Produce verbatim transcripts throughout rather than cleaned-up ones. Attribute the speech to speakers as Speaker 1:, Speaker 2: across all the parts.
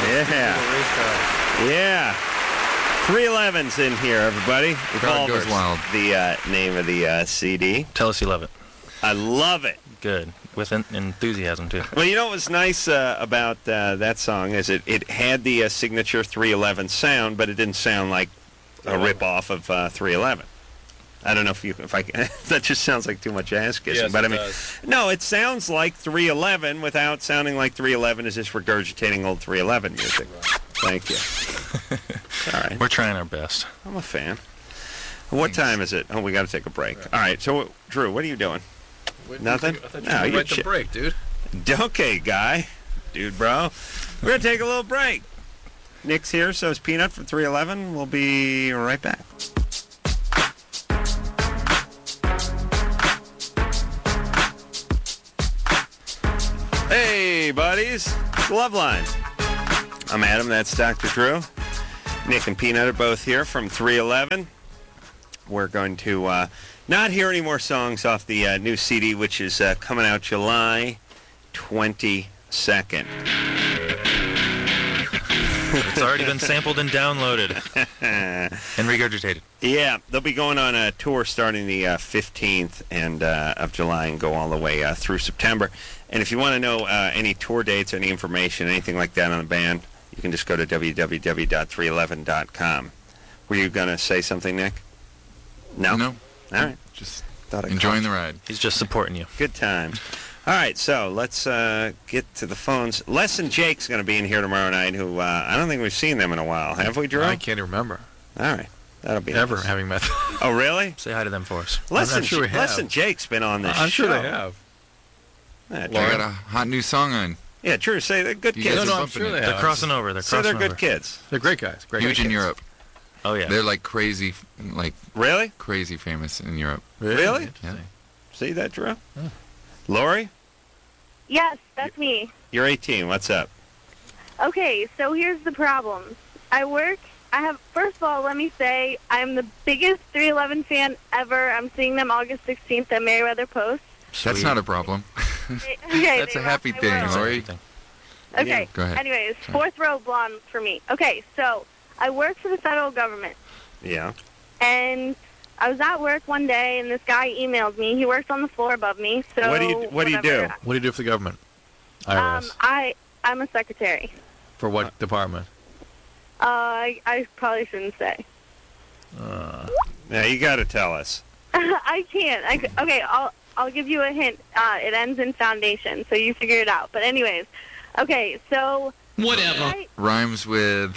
Speaker 1: Yeah. Yeah. three eleven's in here, everybody.
Speaker 2: Crowd goes wild.
Speaker 1: The uh, name of the uh, C D.
Speaker 3: Tell us you love it.
Speaker 1: I love it.
Speaker 3: Good. With en- enthusiasm, too.
Speaker 1: Well, you know what was nice uh, about uh, that song is it, it had the uh, signature three eleven sound, but it didn't sound like a rip-off of uh, three eleven. I don't know if you if I that just sounds like too much ass kissing,
Speaker 4: Yes,
Speaker 1: but I
Speaker 4: it
Speaker 1: mean,
Speaker 4: does.
Speaker 1: no, it sounds like three eleven without sounding like three eleven is just regurgitating old three eleven music. Thank you. All right,
Speaker 3: We're trying our best.
Speaker 1: I'm a fan. What time is it? Oh, we got to take a break. All right, so Drew, what are you doing?
Speaker 4: Wait,
Speaker 1: Nothing?
Speaker 4: I thought you
Speaker 1: No,
Speaker 4: were
Speaker 1: you're
Speaker 4: right the
Speaker 1: shit.
Speaker 4: break, dude.
Speaker 1: Okay, guy, dude, bro, we're gonna take a little break. Nick's here, so is Peanut from three eleven. We'll be right back. Hey, buddies. It's Loveline. I'm Adam. That's Doctor Drew. Nick and Peanut are both here from three eleven. We're going to uh, not hear any more songs off the uh, new C D, which is uh, coming out July twenty-second.
Speaker 3: It's already been sampled and downloaded and regurgitated.
Speaker 1: Yeah, they'll be going on a tour starting the uh, fifteenth and uh, of July and go all the way uh, through September. And if you want to know uh, any tour dates, any information, anything like that on the band, you can just go to w w w dot three eleven dot com. Were you going to say something, Nick? No?
Speaker 2: No.
Speaker 1: All right.
Speaker 2: Just
Speaker 1: Thought I
Speaker 2: enjoying
Speaker 1: caught
Speaker 2: the ride.
Speaker 3: He's just supporting you.
Speaker 1: you. Good times. All right, so let's uh, get to the phones. Les and Jake's going to be in here tomorrow night, who uh, I don't think we've seen them in a while. Have we, Drew?
Speaker 4: I can't even remember
Speaker 1: All right. That'll be
Speaker 4: ever
Speaker 1: nice.
Speaker 4: having met them.
Speaker 1: Oh, really?
Speaker 3: Say hi to them for us.
Speaker 1: Les
Speaker 4: not
Speaker 1: and,
Speaker 4: sure we
Speaker 1: Les
Speaker 4: have.
Speaker 1: and Jake's been on this
Speaker 4: I'm
Speaker 1: show.
Speaker 4: sure they have.
Speaker 1: Yeah,
Speaker 2: I
Speaker 1: Drew.
Speaker 2: got a hot new song on.
Speaker 1: Yeah, Drew, say they're good
Speaker 2: You
Speaker 1: kids.
Speaker 2: guys
Speaker 4: No,
Speaker 2: are
Speaker 4: no, I'm
Speaker 2: bumping
Speaker 4: sure
Speaker 2: it.
Speaker 4: they
Speaker 3: They're
Speaker 4: have.
Speaker 3: crossing over. They're
Speaker 1: Say
Speaker 3: crossing
Speaker 1: they're good
Speaker 3: over.
Speaker 1: kids.
Speaker 4: They're great guys. Great
Speaker 2: Huge
Speaker 4: guys.
Speaker 2: in Europe.
Speaker 3: Oh, yeah.
Speaker 2: They're like crazy, like
Speaker 1: Really?
Speaker 2: crazy famous in Europe.
Speaker 1: Really?
Speaker 4: Interesting.
Speaker 1: See that, Drew? Lori,
Speaker 5: Yes, that's me.
Speaker 1: you're eighteen. What's up?
Speaker 5: Okay, so here's the problem. I work, I have, first of all, let me say, I'm the biggest three eleven fan ever. I'm seeing them August sixteenth at Merriweather Post.
Speaker 2: That's
Speaker 3: Sweet.
Speaker 2: not a problem.
Speaker 5: Okay, okay,
Speaker 2: That's
Speaker 5: they
Speaker 2: a
Speaker 5: rock
Speaker 2: happy
Speaker 5: my
Speaker 2: thing,
Speaker 5: world.
Speaker 2: Lori.
Speaker 3: Everything.
Speaker 5: Okay,
Speaker 1: Yeah,
Speaker 2: go ahead.
Speaker 5: anyways, fourth row blonde for me. Okay, so I work for the federal government,
Speaker 1: Yeah.
Speaker 5: and I was at work one day, and this guy emailed me. He works on the floor above me, so
Speaker 1: What do you- what do you
Speaker 5: whatever.
Speaker 1: do?
Speaker 4: What do you do for the government? I R S.
Speaker 5: Um, I, I'm a secretary.
Speaker 4: For what department?
Speaker 5: Uh, I, I probably shouldn't say.
Speaker 4: Uh,
Speaker 1: Now you got to tell us.
Speaker 5: I can't. I, c- okay, I'll I'll give you a hint. Uh, it ends in foundation, so you figure it out. But anyways, okay, so
Speaker 6: Whatever.
Speaker 5: I,
Speaker 2: Rhymes with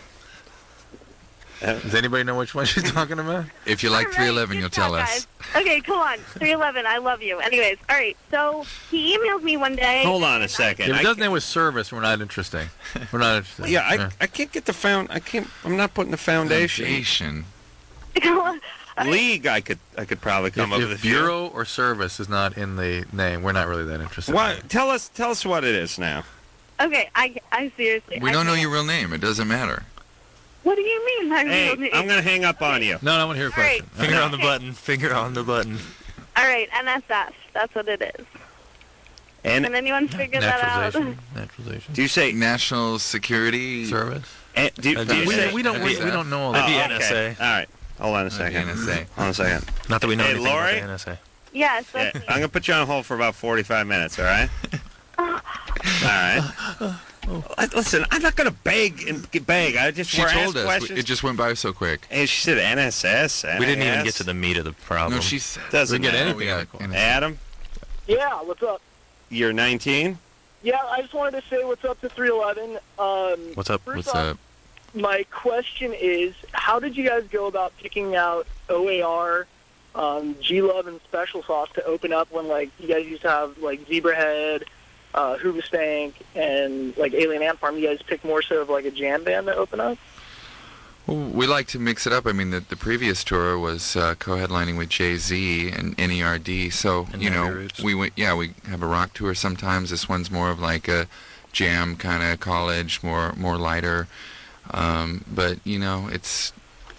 Speaker 4: does anybody know which one she's talking about?
Speaker 2: if you like
Speaker 5: all right,
Speaker 2: three eleven,
Speaker 5: good
Speaker 2: you'll
Speaker 5: job,
Speaker 2: tell us.
Speaker 5: guys. Okay, come on, three eleven. I love you. Anyways, all right. So he emailed me one day.
Speaker 1: Hold on a
Speaker 5: and I-
Speaker 1: second.
Speaker 4: If
Speaker 1: I
Speaker 4: it doesn't
Speaker 1: can't-
Speaker 4: end with service, we're not interesting. We're not interested.
Speaker 1: yeah, I, I can't get the found. I can't. I'm not putting the foundation.
Speaker 2: Foundation.
Speaker 1: League. I could. I could probably come
Speaker 4: If,
Speaker 1: up
Speaker 4: if
Speaker 1: with a few.
Speaker 4: bureau or service is not in the name, we're not really that interested.
Speaker 1: What? Tell us. Tell us what it is now.
Speaker 5: Okay, I, I seriously.
Speaker 2: We
Speaker 5: I
Speaker 2: don't know
Speaker 5: can't.
Speaker 2: your real name. It doesn't matter.
Speaker 5: What do you mean? My
Speaker 1: Hey,
Speaker 5: real name?
Speaker 1: I'm gonna hang up on you.
Speaker 4: No, no, I want to hear a
Speaker 5: All right.
Speaker 4: question.
Speaker 3: Finger on the
Speaker 5: Okay.
Speaker 3: button. Finger on the button.
Speaker 5: All right, N S F. That's what it is.
Speaker 1: And
Speaker 5: Can anyone figure that out?
Speaker 4: Naturalization. Naturalization.
Speaker 1: do you say?
Speaker 2: National Security.
Speaker 4: Service.
Speaker 1: eh, do, do
Speaker 3: That'd
Speaker 1: you
Speaker 3: be-
Speaker 4: We,
Speaker 1: say?
Speaker 4: we don't. We,
Speaker 2: N S F.
Speaker 4: we don't know all
Speaker 3: That'd
Speaker 4: that.
Speaker 3: be
Speaker 1: Oh,
Speaker 3: N S A.
Speaker 1: okay. All right. Hold on a
Speaker 2: That'd be
Speaker 1: second.
Speaker 2: N S A.
Speaker 1: Hold on a second.
Speaker 3: Not that we know
Speaker 1: Hey,
Speaker 3: anything about
Speaker 1: Lori?
Speaker 3: the N S A.
Speaker 5: Yes,
Speaker 1: Yeah,
Speaker 5: that's me.
Speaker 1: I'm gonna put you on hold for about forty-five minutes. All right. All right. I- Listen, I'm not gonna beg and g- beg. I just
Speaker 2: She
Speaker 1: we're
Speaker 2: told
Speaker 1: asked
Speaker 2: us.
Speaker 1: questions.
Speaker 2: It just went by so quick.
Speaker 1: Hey, she said N S S.
Speaker 3: We didn't even
Speaker 1: N A S.
Speaker 3: get to the meat of the problem.
Speaker 2: No, she said.
Speaker 1: Doesn't
Speaker 4: We get
Speaker 1: matter.
Speaker 4: anything.
Speaker 2: We got
Speaker 4: like
Speaker 2: N S A.
Speaker 1: Adam,
Speaker 7: Yeah, what's up?
Speaker 1: you're nineteen.
Speaker 7: Yeah, I just wanted to say what's up to three eleven. Um,
Speaker 3: What's up?
Speaker 7: first
Speaker 2: What's
Speaker 7: off,
Speaker 2: up?
Speaker 7: my question is, how did you guys go about picking out O A R, um, G-Love, and Special Sauce to open up when, like, you guys used to have, like, Zebrahead, uh, Hoobastank, and, like, Alien Ant Farm? You guys picked more so of, like, a jam band to open up?
Speaker 2: Well, we like to mix it up. I mean, the, the previous tour was uh, co-headlining with Jay-Z and N E R D. So,
Speaker 3: And
Speaker 2: you know,
Speaker 3: Navy Roots.
Speaker 2: we went, yeah, we have a rock tour sometimes. This one's more of like a jam kind of college, more more lighter. Um, but, you know, it's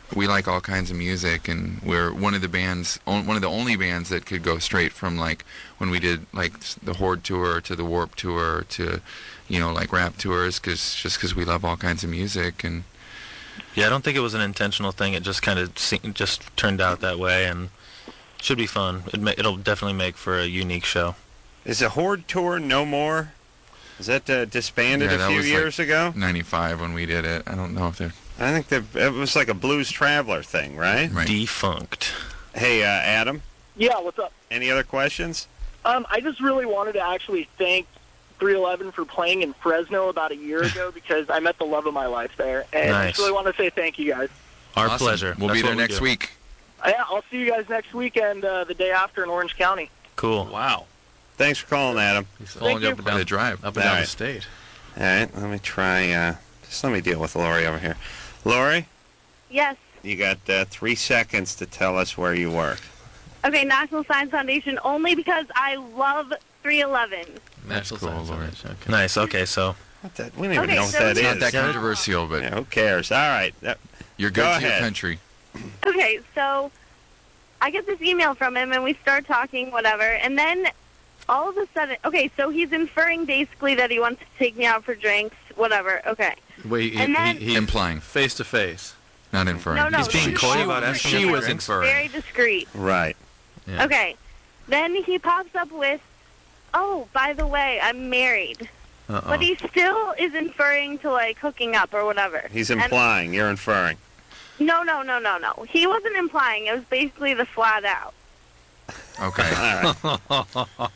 Speaker 2: we like all kinds of music, and we're one of the bands, on- one of the only bands that could go straight from like when we did like the Horde tour to the Warp tour to, you know, like rap tours, cause just because we love all kinds of music. And
Speaker 3: Yeah, I don't think it was an intentional thing. It just kind of se- just turned out that way, and should be fun. It ma- it'll definitely make for a unique show.
Speaker 1: Is the Horde tour no more? Is that uh, disbanded
Speaker 2: Yeah,
Speaker 1: a
Speaker 2: that
Speaker 1: few
Speaker 2: was,
Speaker 1: years
Speaker 2: like,
Speaker 1: ago?
Speaker 2: ninety-five when we did it. I don't know if they're
Speaker 1: I think that it was like a Blues Traveler thing, right?
Speaker 2: right.
Speaker 3: Defunct.
Speaker 1: Hey, uh, Adam,
Speaker 7: Yeah, what's up?
Speaker 1: any other questions?
Speaker 7: Um, I just really wanted to actually thank three eleven for playing in Fresno about a year ago because I met the love of my life there. And I
Speaker 3: Nice.
Speaker 7: just really want to say thank you guys.
Speaker 3: Our
Speaker 2: Awesome.
Speaker 3: pleasure.
Speaker 2: We'll
Speaker 3: That's
Speaker 2: be there
Speaker 3: what we
Speaker 2: next
Speaker 3: do.
Speaker 2: week.
Speaker 7: Yeah, I'll see you guys next weekend, uh, the day after in Orange County.
Speaker 3: Cool.
Speaker 4: Wow.
Speaker 1: Thanks for calling, Adam.
Speaker 4: He's following you
Speaker 7: you.
Speaker 4: up and
Speaker 2: For
Speaker 4: down
Speaker 2: the drive.
Speaker 4: up and down
Speaker 1: All right.
Speaker 4: the state.
Speaker 1: All right, let me try. Uh, just let me deal with Lori over here. Lori,
Speaker 5: Yes.
Speaker 1: you got uh, three seconds to tell us where you work.
Speaker 5: Okay, National Science Foundation only because I love three eleven.
Speaker 4: National
Speaker 2: cool,
Speaker 4: Science
Speaker 2: Lord.
Speaker 4: Foundation. Okay.
Speaker 3: Nice. Okay, so
Speaker 1: What the, we don't even
Speaker 5: Okay,
Speaker 1: know what
Speaker 5: so
Speaker 1: that
Speaker 5: it's
Speaker 1: is.
Speaker 2: Not that
Speaker 3: Yeah.
Speaker 2: controversial, but
Speaker 1: Yeah, who cares? All right. Uh,
Speaker 2: you're
Speaker 1: Go
Speaker 2: good to
Speaker 1: ahead.
Speaker 2: your country.
Speaker 5: Okay, so I get this email from him, and we start talking, whatever, and then all of a sudden, okay, so he's inferring basically that he wants to take me out for drinks, whatever, okay.
Speaker 4: Wait, he,
Speaker 5: And then-
Speaker 4: he, he
Speaker 2: Implying,
Speaker 4: face to face.
Speaker 2: not inferring.
Speaker 5: No, no,
Speaker 3: He's being
Speaker 5: she-
Speaker 3: coy
Speaker 5: she-
Speaker 3: about asking
Speaker 4: She
Speaker 3: him
Speaker 4: was
Speaker 3: for drinks.
Speaker 4: inferring.
Speaker 5: Very discreet.
Speaker 1: right.
Speaker 4: Yeah.
Speaker 5: Okay, then he pops up with, oh, by the way, I'm married.
Speaker 4: Uh-oh.
Speaker 5: But he still is inferring to, like, hooking up or whatever.
Speaker 1: He's
Speaker 5: And-
Speaker 1: implying. You're inferring.
Speaker 5: No, no, no, no, no. He wasn't implying. It was basically the flat out.
Speaker 2: Okay.
Speaker 1: All right.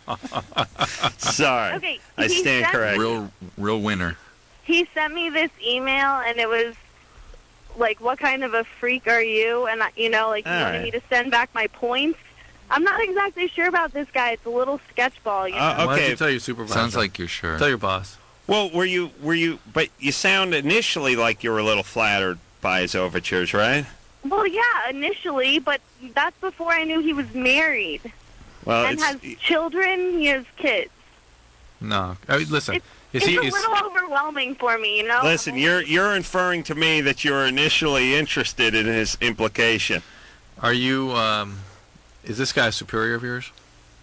Speaker 1: Sorry.
Speaker 5: Okay,
Speaker 1: I
Speaker 5: he
Speaker 1: stand
Speaker 5: sent-
Speaker 1: corrected.
Speaker 2: Real, real winner.
Speaker 5: He sent me this email, and it was like, what kind of a freak are you? And, I- you know, like, he
Speaker 1: All
Speaker 5: wanted
Speaker 1: right.
Speaker 5: me to send back my points. I'm not exactly sure about this guy. It's a little sketchball, you know?
Speaker 1: Uh,
Speaker 4: Why don't
Speaker 1: okay.
Speaker 4: you tell your supervisor?
Speaker 2: Sounds like you're sure.
Speaker 4: Tell your boss.
Speaker 1: Well, were you, were you, but you sound initially like you were a little flattered by his overtures, right?
Speaker 5: Well, yeah, initially, but that's before I knew he was married
Speaker 1: Well,
Speaker 5: and
Speaker 1: it's,
Speaker 5: has children. He has kids.
Speaker 4: No. I mean, listen.
Speaker 5: It's,
Speaker 4: is
Speaker 5: it's
Speaker 4: he?
Speaker 5: a
Speaker 4: Is,
Speaker 5: little overwhelming for me, you know?
Speaker 1: listen, you're, you're inferring to me that you're initially interested in his implication.
Speaker 4: are you? Um, is this guy a superior of yours?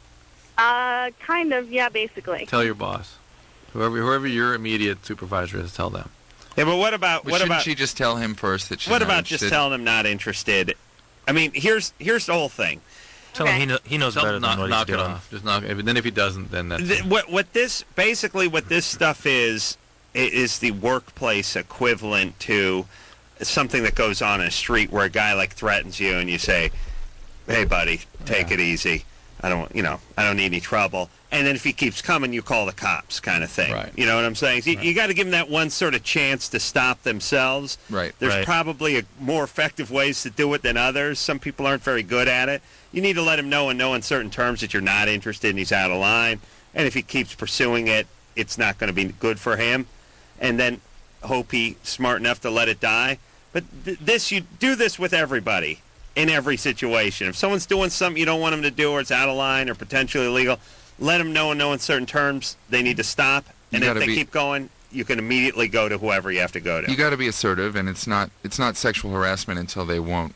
Speaker 5: Uh, kind of, yeah, basically.
Speaker 4: Tell your boss. Whoever, whoever your immediate supervisor is, tell them.
Speaker 1: Yeah, but what about,
Speaker 2: But
Speaker 1: what
Speaker 2: shouldn't
Speaker 1: about,
Speaker 2: she just tell him first that she's
Speaker 1: what
Speaker 2: not
Speaker 1: about just
Speaker 2: interested?
Speaker 1: telling him not interested? I mean, here's, here's the whole thing.
Speaker 3: Tell
Speaker 5: Okay.
Speaker 3: him he, kno- he knows
Speaker 4: Tell
Speaker 3: better
Speaker 4: him
Speaker 3: than
Speaker 4: knock,
Speaker 3: what
Speaker 4: knock
Speaker 3: he's
Speaker 4: it
Speaker 3: doing.
Speaker 4: off. Just knock. If, then if he doesn't, then that's.
Speaker 1: Th- what what this basically what this stuff is i- is the workplace equivalent to something that goes on in a street where a guy like threatens you and you say, "Hey, buddy, take
Speaker 4: Yeah.
Speaker 1: it easy. I don't, you know, I don't need any trouble." And then if he keeps coming, you call the cops, kind of thing.
Speaker 4: Right.
Speaker 1: You know what I'm saying? So you-
Speaker 4: Right.
Speaker 1: You got to give them that one sort of chance to stop themselves.
Speaker 2: Right.
Speaker 1: There's
Speaker 3: Right.
Speaker 1: probably a, more effective ways to do it than others. Some people aren't very good at it. You need to let him know in no uncertain terms that you're not interested and he's out of line. And if he keeps pursuing it, it's not going to be good for him. And then hope he's smart enough to let it die. But th- this, you do this with everybody in every situation. If someone's doing something you don't want them to do or it's out of line or potentially illegal, let them know in no uncertain terms they need to stop. And
Speaker 2: You
Speaker 1: if
Speaker 2: gotta
Speaker 1: they
Speaker 2: be-
Speaker 1: keep going, you can immediately go to whoever you have to go to.
Speaker 2: You got to be assertive, and it's not it's not sexual harassment until they won't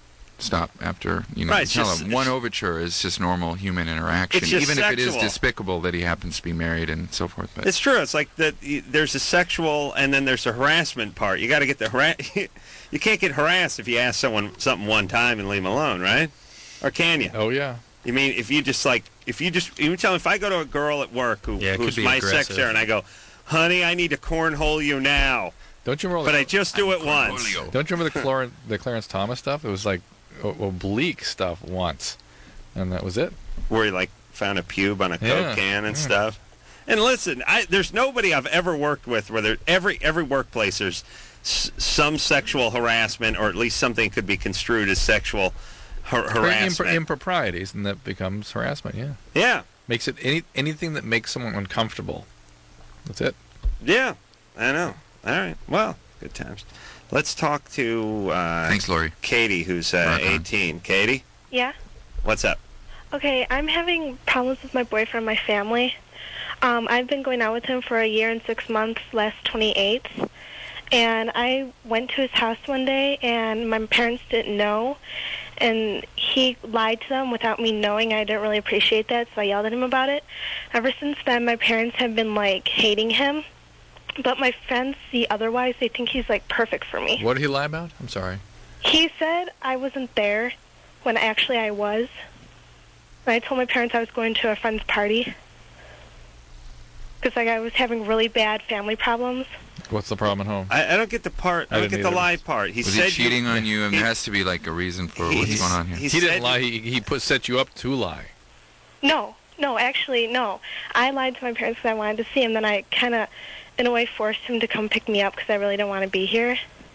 Speaker 2: stop after you know
Speaker 1: Right, it's
Speaker 2: tell
Speaker 1: just-
Speaker 2: them. One overture is just normal human interaction,
Speaker 1: It's just
Speaker 2: even if it is
Speaker 1: sexual.
Speaker 2: despicable that he happens to be married and so forth. But
Speaker 1: It's true. It's like that. There's a sexual and then there's a harassment part. You got to get the harass. You can't get harassed if you ask someone something one time and leave them alone, right? Or can you?
Speaker 4: Oh yeah.
Speaker 1: You mean if you just like if you just you tell me if I go to a girl at work who,
Speaker 3: Yeah, it could
Speaker 1: who's
Speaker 3: be
Speaker 1: my
Speaker 3: aggressive.
Speaker 1: secretary and I go, "Honey, I need to cornhole you now,"
Speaker 4: Don't you remember?
Speaker 1: but
Speaker 4: the,
Speaker 1: I just do it once.
Speaker 4: Don't you remember the Clarence, the Clarence Thomas stuff? It was like o- oblique stuff once, and that was it.
Speaker 1: Where he like found a pube on a
Speaker 4: Yeah,
Speaker 1: Coke can and
Speaker 4: yeah.
Speaker 1: stuff. And listen, I, there's nobody I've ever worked with where there, every every workplace there's s- some sexual harassment or at least something could be construed as sexual har-
Speaker 4: Impro-
Speaker 1: harassment.
Speaker 4: improprieties, and that becomes harassment. Yeah,
Speaker 1: yeah,
Speaker 4: makes it any anything that makes someone uncomfortable. That's it.
Speaker 1: yeah, I know. All right, well, good times. Let's talk to uh,
Speaker 2: thanks, Lori.
Speaker 1: Katie, who's uh,
Speaker 2: Rock on.
Speaker 1: eighteen. Katie,
Speaker 6: Yeah.
Speaker 1: what's up?
Speaker 6: Okay, I'm having problems with my boyfriend, my family. Um, I've been going out with him for a year and six months, last twenty-eighth. and I went to his house one day, and my parents didn't know, and he lied to them without me knowing. I didn't really appreciate that, so I yelled at him about it. Ever since then, my parents have been, like, hating him, but my friends see otherwise. They think he's, like, perfect for me.
Speaker 4: What did he lie about? I'm sorry.
Speaker 6: He said I wasn't there when actually I was. And I told my parents I was going to a friend's party because, like, I was having really bad family problems.
Speaker 4: What's the problem at home?
Speaker 1: I, I don't get the part. I,
Speaker 4: I
Speaker 1: don't
Speaker 4: didn't
Speaker 1: get the
Speaker 4: either.
Speaker 1: lie part. He
Speaker 2: Was
Speaker 1: said
Speaker 2: he cheating
Speaker 1: you,
Speaker 2: on you? And
Speaker 1: he-
Speaker 2: there has to be like a reason for
Speaker 1: he-
Speaker 2: what's
Speaker 1: he's-
Speaker 2: going on here.
Speaker 1: he
Speaker 4: He
Speaker 1: said
Speaker 4: didn't lie.
Speaker 1: you-
Speaker 4: He, he put set you up to lie.
Speaker 6: No, no, actually, no. I lied to my parents because I wanted to see him. Then I kind of, in a way, forced him to come pick me up because I really didn't want to be here.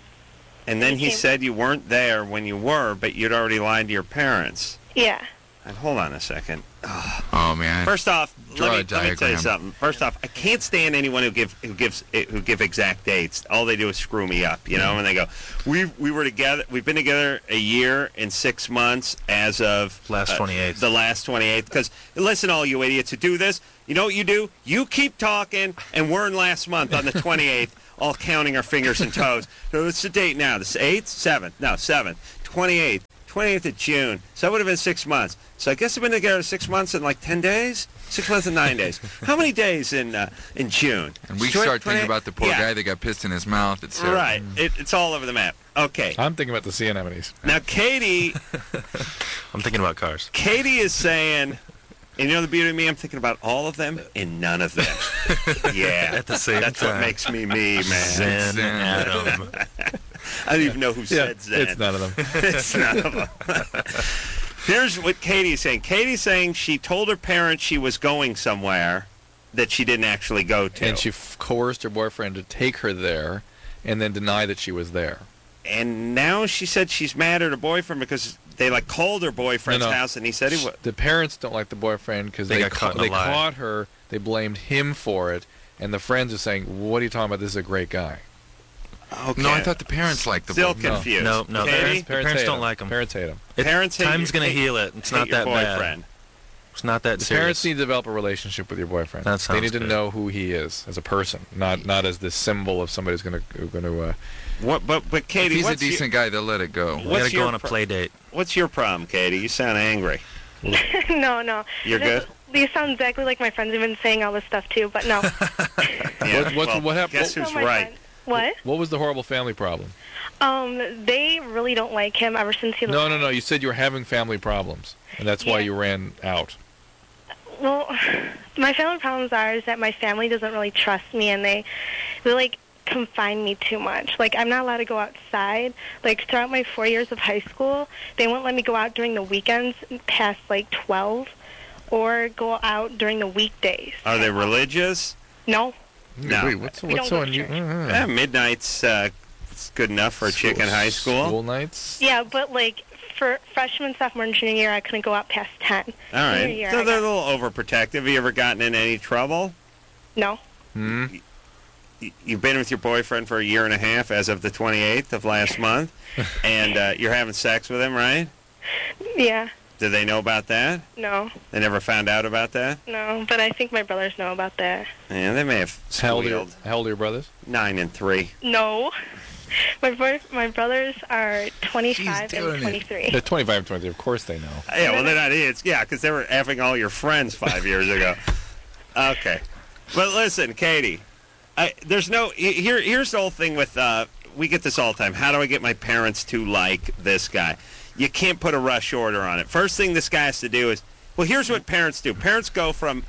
Speaker 1: And then he
Speaker 6: He came-
Speaker 1: said you weren't there when you were, but you'd already lied to your parents.
Speaker 6: Yeah.
Speaker 1: And hold on a second.
Speaker 2: Oh man.
Speaker 1: First off,
Speaker 2: Draw
Speaker 1: let me,
Speaker 2: a
Speaker 1: let me tell you
Speaker 2: diagram.
Speaker 1: something. First off, I can't stand anyone who give who gives who give exact dates. All they do is screw me up, you know. And they go, "We we were together. We've been together a year and six months as of
Speaker 3: Last
Speaker 1: uh,
Speaker 3: twenty-eighth.
Speaker 1: The last twenty-eighth. Because listen, all you idiots who do this, you know what you do? You keep talking, and we're in last month on the twenty-eighth, all counting our fingers and toes. So what's the date now? The eighth, seventh, no seventh, twenty-eighth. twenty-eighth of June. So that would have been six months. So I guess I've been together six months and like ten days? Six months and nine days. How many days in uh, in June?
Speaker 2: And we
Speaker 1: Twen-
Speaker 2: start thinking
Speaker 1: twenty-
Speaker 2: about the poor
Speaker 1: yeah,
Speaker 2: guy that got pissed in his mouth. It's uh,
Speaker 1: Right. It, it's all over the map. Okay.
Speaker 4: I'm thinking about the sea anemones.
Speaker 1: Now, Katie,
Speaker 3: I'm thinking about cars.
Speaker 1: Katie is saying, and you know the beauty of me, I'm thinking about all of them and none of them. Yeah.
Speaker 3: At the same
Speaker 1: That's
Speaker 3: time.
Speaker 1: what makes me me, man.
Speaker 3: Zen,
Speaker 2: Zen.
Speaker 3: Adam.
Speaker 1: I don't even know who said that.
Speaker 4: it's none of them.
Speaker 1: It's none of them. Here's what Katie's saying. Katie's saying she told her parents she was going somewhere that she didn't actually go to.
Speaker 4: And she f- coerced her boyfriend to take her there, and then deny that she was there.
Speaker 1: And now she said she's mad at her boyfriend because they like called her boyfriend's
Speaker 4: No, no.
Speaker 1: house and he said he was.
Speaker 4: The parents don't like the boyfriend because
Speaker 3: They
Speaker 4: they,
Speaker 3: got
Speaker 4: ca-
Speaker 3: caught in a
Speaker 4: they
Speaker 3: lie.
Speaker 4: caught her. They blamed him for it, and the friends are saying, "What are you talking about? This is a great guy."
Speaker 1: Okay.
Speaker 2: No, I thought the parents liked the
Speaker 1: Still
Speaker 2: boy.
Speaker 1: confused.
Speaker 3: No, no,
Speaker 1: Katie?
Speaker 3: parents- parents
Speaker 4: hate
Speaker 3: don't
Speaker 4: him.
Speaker 3: like him.
Speaker 4: Parents hate him.
Speaker 3: It,
Speaker 1: Parents hate
Speaker 3: time's
Speaker 1: your-
Speaker 3: going to
Speaker 1: hate-
Speaker 3: heal it. It's
Speaker 1: hate
Speaker 3: not
Speaker 1: your
Speaker 3: that bad.
Speaker 1: boyfriend.
Speaker 3: It's not that
Speaker 4: The
Speaker 3: serious.
Speaker 4: parents need to develop a relationship with your boyfriend.
Speaker 3: That
Speaker 4: They
Speaker 3: sounds
Speaker 4: need to
Speaker 3: good.
Speaker 4: know who he is as a person, not not as this symbol of somebody who's going to going to. Uh,
Speaker 1: What? But but
Speaker 2: If
Speaker 1: Katie,
Speaker 2: he's a
Speaker 1: what's your-
Speaker 2: decent guy, they'll let it go.
Speaker 3: You
Speaker 1: What's
Speaker 3: gotta
Speaker 1: your
Speaker 3: go on a
Speaker 1: pro-
Speaker 3: play date.
Speaker 1: What's your problem, Katie? You sound angry.
Speaker 6: no, no.
Speaker 1: You're good?
Speaker 6: These sound exactly like my friends have been saying all this stuff, too, but no.
Speaker 1: Yeah.
Speaker 4: What- what's-
Speaker 1: well,
Speaker 4: what happened-
Speaker 1: Guess
Speaker 6: So
Speaker 1: who's
Speaker 6: my
Speaker 1: right?
Speaker 6: friend- What?
Speaker 4: what was the horrible family problem?
Speaker 6: Um, they really don't like him ever since he
Speaker 4: No, no, no. You said you were having family problems, and that's why
Speaker 6: Yeah.
Speaker 4: you ran out.
Speaker 6: Well, my family problems are is that my family doesn't really trust me, and they, they like confine me too much. Like I'm not allowed to go outside. Like throughout my four years of high school, they won't let me go out during the weekends past like twelve, or go out during the weekdays.
Speaker 1: Are they religious?
Speaker 6: No.
Speaker 1: No.
Speaker 4: Wait, what's
Speaker 6: We
Speaker 4: what's
Speaker 6: don't go
Speaker 4: so
Speaker 6: to
Speaker 4: unusual?
Speaker 6: church.
Speaker 1: Yeah, midnight's uh, it's good enough for a chick in high school.
Speaker 4: School nights.
Speaker 6: Yeah, but like for freshman, sophomore, and junior year, I couldn't go out past ten.
Speaker 1: All right.
Speaker 6: Senior year,
Speaker 1: So
Speaker 6: I
Speaker 1: they're a
Speaker 6: got-
Speaker 1: little overprotective. Have you ever gotten in any trouble?
Speaker 6: No.
Speaker 4: Hmm.
Speaker 1: Y- You've been with your boyfriend for a year and a half as of the twenty-eighth of last month, and uh, you're having sex with him, right?
Speaker 6: Yeah.
Speaker 1: Did they know about that?
Speaker 6: No.
Speaker 1: They never found out about that?
Speaker 6: No. But I think my brothers know about that.
Speaker 1: Yeah, they may have
Speaker 4: How old, are your,
Speaker 1: squealed.
Speaker 4: how old are your brothers?
Speaker 1: Nine and three.
Speaker 6: No. My boy, my brothers are twenty-five
Speaker 2: She's doing
Speaker 6: and
Speaker 2: it.
Speaker 6: twenty-three.
Speaker 4: They're twenty-five and twenty-three. Of course they know.
Speaker 1: Yeah, well, they're not idiots. Yeah, because they were effing all your friends five years ago. Okay. But listen, Katie, I, there's no... Here, here's the whole thing with... Uh, we get this all the time. How do I get my parents to like this guy? You can't put a rush order on it. First thing this guy has to do is... Well, here's what parents do. Parents go from...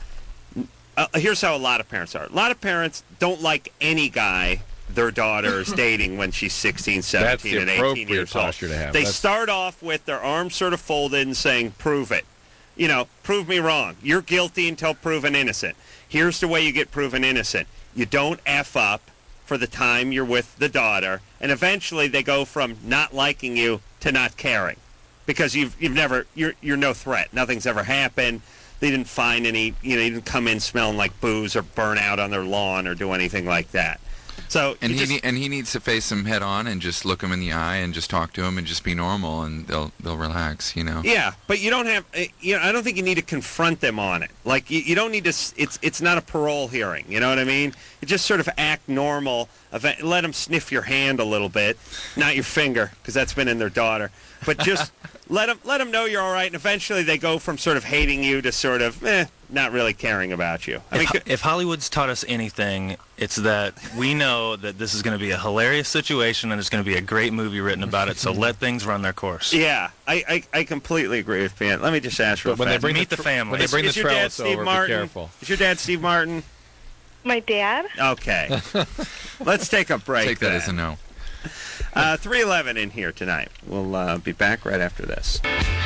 Speaker 1: Uh, here's how a lot of parents are. A lot of parents don't like any guy their daughter is dating when she's sixteen, seventeen,
Speaker 4: That's
Speaker 1: and
Speaker 4: the
Speaker 1: eighteen
Speaker 4: appropriate
Speaker 1: years old.
Speaker 4: posture to have.
Speaker 1: They
Speaker 4: That's-
Speaker 1: start off with their arms sort of folded and saying, prove it. You know, prove me wrong. You're guilty until proven innocent. Here's the way you get proven innocent. You don't F up for the time you're with the daughter, and eventually they go from not liking you to not caring. Because you've you've never you're you're no threat. Nothing's ever happened. They didn't find any, you know, you didn't come in smelling like booze or burn out on their lawn or do anything like that. So
Speaker 2: And
Speaker 1: you
Speaker 2: he
Speaker 1: just,
Speaker 2: ne- and he needs to face them head on and just look them in the eye and just talk to them and just be normal, and they'll they'll relax, you know.
Speaker 1: yeah, but you don't have. uh, You know, I don't think you need to confront them on it. Like you, you don't need to. s- It's it's not a parole hearing. You know what I mean? You just sort of act normal. eva- Let them sniff your hand a little bit, not your finger, because that's been in their daughter. But just let them let them know you're all right, and eventually they go from sort of hating you to sort of eh, not really caring about you. I mean,
Speaker 3: If, if Hollywood's taught us anything, it's that we know that this is going to be a hilarious situation and there's going to be a great movie written about it. So let things run their course.
Speaker 1: yeah, I, I I completely agree with Ben. Let me just ask real
Speaker 4: But when they
Speaker 1: fast.
Speaker 4: bring
Speaker 3: Meet
Speaker 4: the,
Speaker 3: the
Speaker 4: tr-
Speaker 3: family.
Speaker 4: when they
Speaker 1: Is-
Speaker 4: bring
Speaker 1: is
Speaker 4: the
Speaker 1: your dad
Speaker 4: trellis
Speaker 1: Steve
Speaker 4: over,
Speaker 1: Martin?
Speaker 4: be careful.
Speaker 1: Is your dad Steve Martin?
Speaker 6: My dad?
Speaker 1: Okay. Let's take a break.
Speaker 2: Take that
Speaker 1: then.
Speaker 2: as a no.
Speaker 1: Uh, three eleven in here tonight. We'll uh, be back right after this.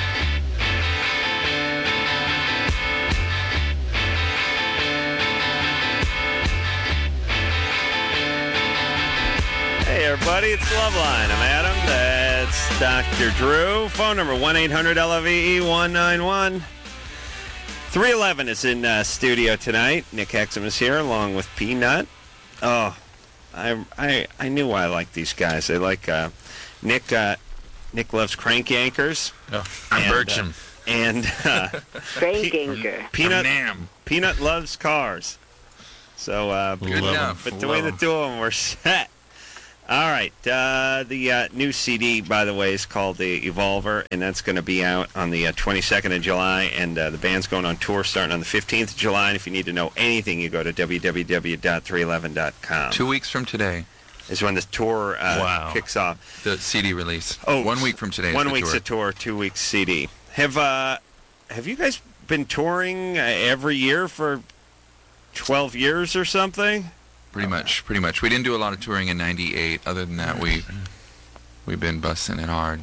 Speaker 1: Hey, everybody, it's Loveline. I'm Adam. That's Doctor Drew. Phone number one eight hundred L O V E one nine one. three eleven is in uh, studio tonight. Nick Hexum is here along with Peanut. Oh, I, I, I knew why I like these guys. They like uh, Nick. Uh, Nick loves crank yankers.
Speaker 4: Oh,
Speaker 1: And,
Speaker 4: Bertram.
Speaker 1: And uh,
Speaker 8: Crank anchor.
Speaker 1: Peanut.
Speaker 2: Nam.
Speaker 1: Peanut loves cars. So uh,
Speaker 2: Good
Speaker 4: Love 'em.
Speaker 2: enough.
Speaker 1: between the
Speaker 3: Love 'em.
Speaker 1: two of them, we're set. All right. Uh, the uh, new C D, by the way, is called the Evolver, and that's going to be out on the uh, twenty-second of July. And uh, the band's going on tour starting on the fifteenth of July. And if you need to know anything, you go to w w w dot three eleven dot com.
Speaker 2: Two weeks from today,
Speaker 1: Is when the tour uh,
Speaker 3: Wow.
Speaker 1: kicks off.
Speaker 2: the C D release.
Speaker 1: Oh,
Speaker 2: one week from today. is
Speaker 1: One
Speaker 2: the
Speaker 1: week's
Speaker 2: tour.
Speaker 1: a tour, two weeks C D. Have uh, have you guys been touring uh, every year for twelve years or something?
Speaker 2: Pretty much, pretty much. We didn't do a lot of touring in ninety-eight. Other than that, we we've been busting it hard.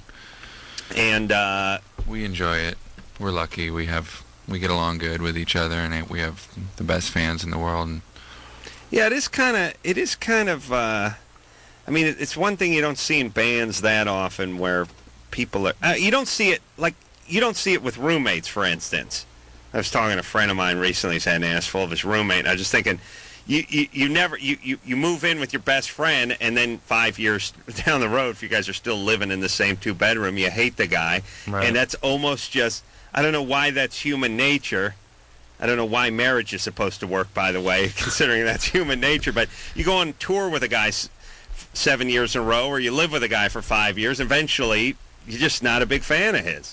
Speaker 1: And uh,
Speaker 2: We enjoy it. We're lucky. We have we get along good with each other, and we have the best fans in the world. And
Speaker 1: yeah, it is kind of it is kind of. Uh, I mean, it- it's one thing you don't see in bands that often where people are. Uh, you don't see it like you don't see it with roommates, for instance. I was talking to a friend of mine recently. He's had an ass full of his roommate. And I was just thinking. You, you, you never you, you, you move in with your best friend, and then five years down the road, if you guys are still living in the same two bedroom, you hate the guy,
Speaker 3: Right.
Speaker 1: and that's almost just I don't know why that's human nature. I don't know why marriage is supposed to work, by the way, considering that's human nature. But you go on tour with a guy s- seven years in a row, or you live with a guy for five years. Eventually, you're just not a big fan of his.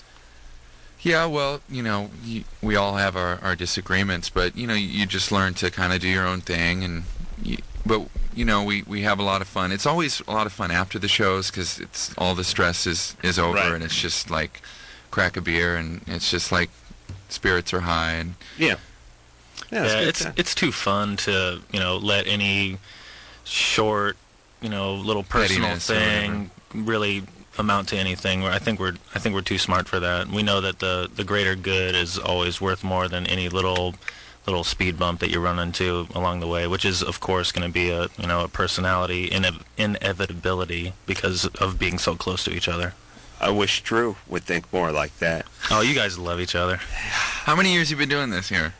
Speaker 2: yeah, well, you know, you, we all have our, our disagreements, but you know, you, you just learn to kind of do your own thing, and you, but you know, we, we have a lot of fun. It's always a lot of fun after the shows because it's all the stress is is over,
Speaker 1: Right.
Speaker 2: and it's just like crack a beer, and it's just like spirits are high, and
Speaker 1: Yeah. Yeah,
Speaker 3: Yeah,
Speaker 1: good
Speaker 3: it's
Speaker 1: time.
Speaker 3: it's too fun to you know let any short you know little personal
Speaker 2: Pettiness or
Speaker 3: thing really amount to anything. I think we're I think we're too smart for that. We know that the the greater good is always worth more than any little little speed bump that you run into along the way, which is of course going to be a you know a personality ine- inevitability because of being so close to each other.
Speaker 1: I wish Drew would think more like that.
Speaker 3: Oh, you guys love each other.
Speaker 2: how many years you been doing this here?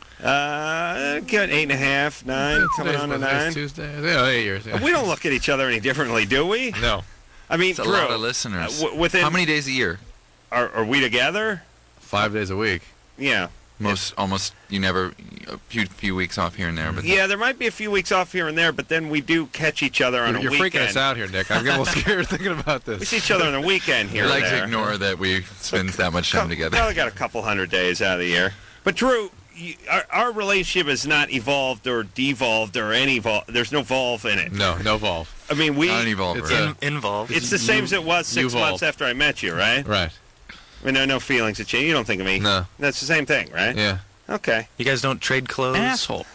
Speaker 1: Uh, got eight and a half, nine, coming
Speaker 4: Today's-
Speaker 1: on to
Speaker 4: today's
Speaker 1: nine.
Speaker 4: Tuesday. Yeah, eight years. Yeah.
Speaker 1: We don't look at each other any differently, do we?
Speaker 4: No.
Speaker 1: I mean,
Speaker 2: It's a
Speaker 1: Drew,
Speaker 2: lot of listeners.
Speaker 1: uh, w- within,
Speaker 2: How many days a year?
Speaker 1: are, are we together?
Speaker 4: Five days a week.
Speaker 1: Yeah.
Speaker 2: Most almost you never a few few weeks off here and there, but
Speaker 1: Yeah, there might be a few weeks off here and there, but then we do catch each other on
Speaker 4: You're,
Speaker 1: a
Speaker 4: you're
Speaker 1: weekend.
Speaker 4: freaking us out here, Nick. I'm getting a little scared thinking about
Speaker 1: We
Speaker 4: this.
Speaker 1: see each other on a weekend here
Speaker 2: we
Speaker 1: and
Speaker 2: like
Speaker 1: there.
Speaker 2: to ignore that we spend that much time together.
Speaker 1: Probably got a couple hundred days out of the year. But Drew, you, our, our relationship is not evolved or devolved or any vol. There's no volve in it.
Speaker 4: No, no volve.
Speaker 1: I mean, we.
Speaker 2: Not an evolver.
Speaker 4: It's a-
Speaker 3: In, involved.
Speaker 1: It's the same as it was six
Speaker 4: Uvolve.
Speaker 1: months after I met you, right?
Speaker 4: Right.
Speaker 1: I mean, no, no feelings have changed. You don't think of me.
Speaker 2: No.
Speaker 1: That's the same thing, right?
Speaker 2: Yeah.
Speaker 1: Okay.
Speaker 3: You guys don't trade clothes.
Speaker 2: Asshole.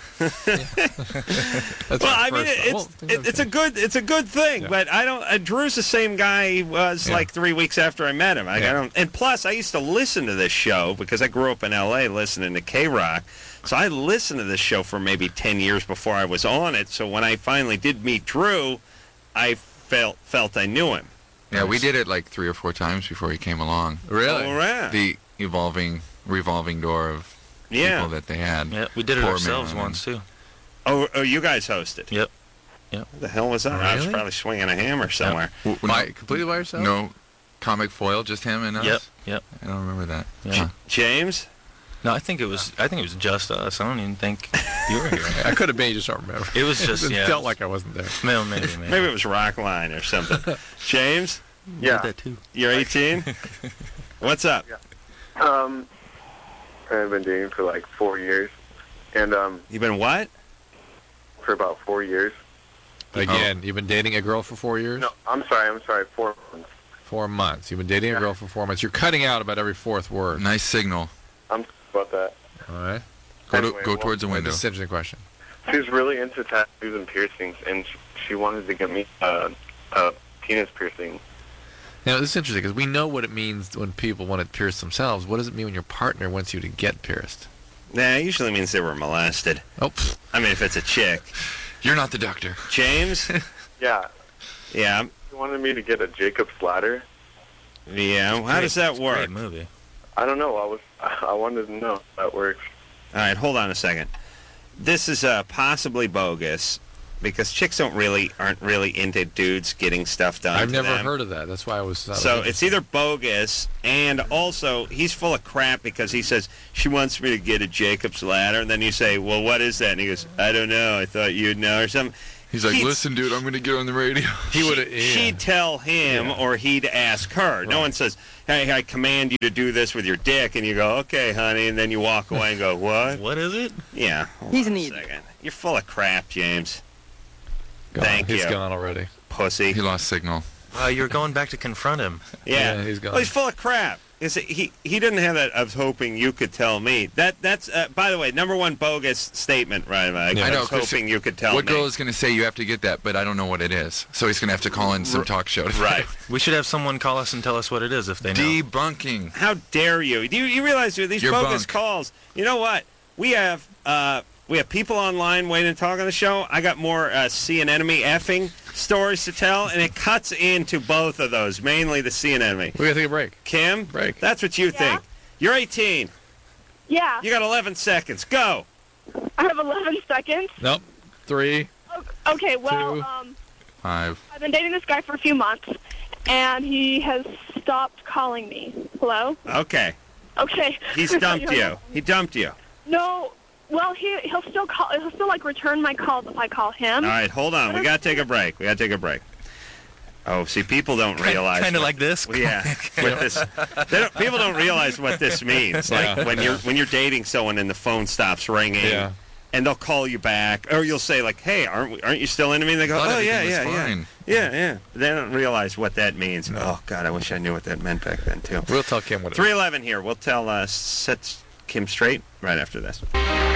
Speaker 4: That's
Speaker 1: Well,
Speaker 4: our
Speaker 1: I mean,
Speaker 4: first-
Speaker 1: it,
Speaker 4: well,
Speaker 1: it's
Speaker 4: things
Speaker 1: it,
Speaker 4: have
Speaker 1: it's a
Speaker 4: changed.
Speaker 1: good it's a good thing,
Speaker 4: Yeah.
Speaker 1: but I don't. Uh, Drew's the same guy he was
Speaker 4: Yeah.
Speaker 1: like three weeks after I met him. I, I
Speaker 4: Yeah.
Speaker 1: don't. And plus, I used to listen to this show because I grew up in L A listening to K Rock. So I listened to this show for maybe ten years before I was on it. So when I finally did meet Drew, I felt felt I knew him.
Speaker 2: Yeah, we did it like three or four times before he came along.
Speaker 4: Really?
Speaker 1: All right.
Speaker 2: The evolving, revolving door of
Speaker 1: Yeah.
Speaker 2: people that they had.
Speaker 3: Yeah, we did it
Speaker 2: Poor
Speaker 3: ourselves
Speaker 2: man.
Speaker 3: once too.
Speaker 1: Oh, oh, you guys hosted.
Speaker 3: Yep. Yep.
Speaker 1: Who the hell was that? I was
Speaker 4: Really?
Speaker 1: probably swinging a hammer somewhere.
Speaker 2: W-
Speaker 4: By,
Speaker 2: no,
Speaker 4: completely by yourself?
Speaker 2: no comic foil, just him and us.
Speaker 3: Yep. Yep.
Speaker 2: I don't remember that.
Speaker 3: Yeah.
Speaker 2: Huh.
Speaker 1: James?
Speaker 3: No, I think it was. I think it was just us. I don't even think you were here.
Speaker 4: I could have been, you just don't remember.
Speaker 3: It was just
Speaker 4: it
Speaker 3: yeah.
Speaker 4: felt like I wasn't there.
Speaker 3: Well, maybe, maybe.
Speaker 1: Maybe it was Rockline or something. James?
Speaker 3: Did that too.
Speaker 1: You're eighteen? What's up?
Speaker 8: Um, I've been dating for like four years, and um,
Speaker 1: You been what?
Speaker 8: for about four years.
Speaker 4: Again, you've been dating a girl for four years?
Speaker 8: No, I'm sorry, I'm sorry, four months.
Speaker 4: Four months. You've been dating a girl for four months. You're cutting out about every fourth word.
Speaker 2: Nice signal.
Speaker 8: I'm sorry about that.
Speaker 4: All right.
Speaker 2: Go
Speaker 8: Anyway,
Speaker 2: to, go
Speaker 8: well,
Speaker 2: towards the window.
Speaker 4: This is an interesting question.
Speaker 8: She was really into tattoos and piercings, and sh- she wanted to get me uh, a penis piercing.
Speaker 4: Now, this is interesting because we know what it means when people want to pierce themselves. What does it mean when your partner wants you to get pierced?
Speaker 1: Nah, it usually means they were molested.
Speaker 4: Oh, pfft.
Speaker 1: I mean, if it's a chick.
Speaker 2: You're not the doctor.
Speaker 1: James?
Speaker 8: Yeah,
Speaker 1: Yeah.
Speaker 8: she wanted me to get a Jacob's ladder.
Speaker 1: Yeah. How
Speaker 3: Great-
Speaker 1: does that
Speaker 3: it's a
Speaker 1: work?
Speaker 3: Great movie.
Speaker 8: I don't know. I was I wanted to know if that works.
Speaker 1: All right, hold on a second. This is uh, possibly bogus because chicks don't really aren't really into dudes getting stuff done.
Speaker 4: I've
Speaker 1: to
Speaker 4: never
Speaker 1: them.
Speaker 4: heard of that. That's why I was. that was
Speaker 1: So it's
Speaker 4: interesting.
Speaker 1: either bogus and also he's full of crap because he says she wants me to get a Jacob's ladder, and then you say, "Well, what is that?" And he goes, "I don't know. I thought you'd know or something."
Speaker 2: He's like,
Speaker 1: He'd-
Speaker 2: listen, dude, I'm going to get on the radio.
Speaker 4: He would have.
Speaker 1: She'd tell him
Speaker 4: Yeah.
Speaker 1: or he'd ask her. No
Speaker 4: Right.
Speaker 1: one says, "Hey, I command you to do this with your dick," and you go, "Okay, honey," and then you walk away and go, "What?"
Speaker 3: What is it?
Speaker 1: Yeah. hold
Speaker 9: He's
Speaker 1: on
Speaker 9: an
Speaker 1: a
Speaker 9: idiot.
Speaker 1: second. You're full of crap, James.
Speaker 4: Gone.
Speaker 1: Thank
Speaker 4: He's
Speaker 1: you.
Speaker 4: gone already.
Speaker 1: Pussy.
Speaker 2: He lost signal.
Speaker 3: Uh, you were going back to confront him.
Speaker 1: Yeah.
Speaker 4: Yeah, he's gone.
Speaker 1: Well, he's full of crap. Is it- He he didn't have that. I was hoping you could tell me. That that's uh, by the way, number one bogus statement, right, Mike?
Speaker 4: Yeah.
Speaker 1: I,
Speaker 2: I know,
Speaker 1: was
Speaker 2: 'cause
Speaker 1: hoping you could tell
Speaker 2: What
Speaker 1: me.
Speaker 2: girl is going to say you have to get that, but I don't know what it is. So he's going to have to call in some talk show. To
Speaker 1: Right.
Speaker 3: We should have someone call us and tell us what it is if they know.
Speaker 2: Debunking.
Speaker 1: How dare you? Do you, you realize these
Speaker 2: You're
Speaker 1: bogus
Speaker 2: bunk.
Speaker 1: calls? You know what? We have uh, we have people online waiting to talk on the show. I got more uh, see an enemy effing stories to tell, and it cuts into both of those, mainly the see an enemy.
Speaker 4: We gotta take a break.
Speaker 1: Kim,
Speaker 4: Break.
Speaker 1: that's what you think. You're eighteen.
Speaker 5: Yeah,
Speaker 1: You got eleven seconds. Go.
Speaker 5: I have eleven seconds.
Speaker 4: Nope. Three.
Speaker 5: Okay, well,
Speaker 4: Two.
Speaker 5: um,
Speaker 2: Five.
Speaker 5: I've been dating this guy for a few months, and he has stopped calling me. Hello?
Speaker 1: Okay.
Speaker 5: Okay.
Speaker 1: He's dumped you. He dumped you.
Speaker 5: No. Well, he he'll still call. He'll still like return my calls if I call him.
Speaker 1: All right, hold on. We got to take a break. We got to take a break. Oh, see, people don't realize.
Speaker 3: Kind of
Speaker 1: what-
Speaker 3: like this.
Speaker 1: Yeah, what this, they don't, people don't realize what this means. Like
Speaker 4: Yeah.
Speaker 1: when you're when you're dating someone and the phone stops ringing,
Speaker 4: Yeah.
Speaker 1: and they'll call you back, or you'll say like, "Hey, aren't we, aren't you still into me?" And they go,
Speaker 2: Thought
Speaker 1: "Oh yeah,
Speaker 2: everything
Speaker 1: yeah,
Speaker 2: was
Speaker 1: yeah,
Speaker 2: fine."
Speaker 1: yeah, yeah." They don't realize what that means. Oh God, I wish I knew what that meant back then too.
Speaker 4: We'll tell Kim what it
Speaker 1: three eleven here. We'll tell uh, set Kim straight right after this.